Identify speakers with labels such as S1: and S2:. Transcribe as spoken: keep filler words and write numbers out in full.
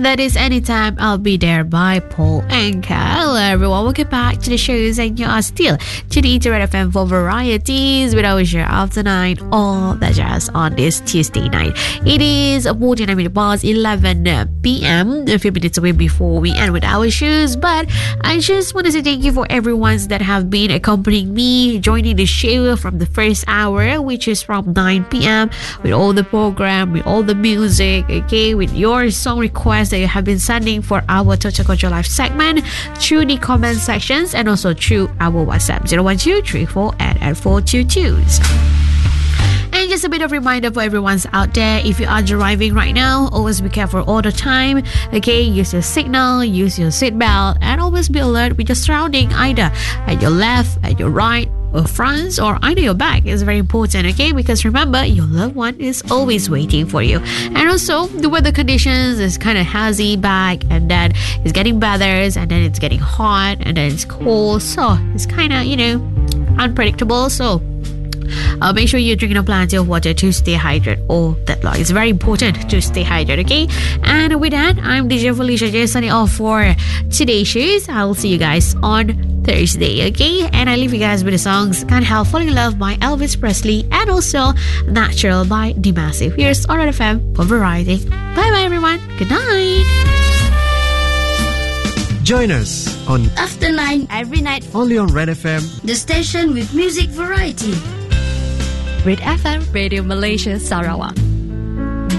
S1: And that is Anytime I'll Be There by Paul Anka. Hello everyone, welcome back to the shows, and you are still tuning to Red F M for varieties with our show after nine, all that jazz on this Tuesday night. It is forty-nine minutes past eleven p.m, a few minutes away before we end with our shows. But I just want to say thank you for everyone that have been accompanying me, joining the show from the first hour, which is from nine p.m, with all the program, with all the music, okay, with your song requests that you have been sending for our Total Control Live segment through the comment sections and also through our WhatsApp zero one two three four eight four two two. And just a bit of reminder for everyone's out there, if you are driving right now, always be careful all the time, okay? Use your signal, use your seatbelt, and always be alert with your surrounding, either at your left, at your right, or front, or either your back. Is very important, okay? Because remember, your loved one is always waiting for you. And also, the weather conditions is kind of hazy back, and then it's getting better, and then it's getting hot, and then it's cold, so it's kind of, you know, unpredictable. So Uh, make sure you're drinking plenty of water to stay hydrated all that long. It's very important to stay hydrated, okay? And with that, I'm D J Felicia J signing off for today's shows. I'll see you guys on Thursday, okay? And I leave you guys with the songs Can't Help Falling in Love by Elvis Presley and also Natural by D Massive. Here's on Red F M for variety. Bye bye everyone. Good night.
S2: Join us on
S3: After nine
S4: every night
S2: only on Red F M,
S3: the station with music variety.
S4: Red F M Radio Malaysia Sarawak.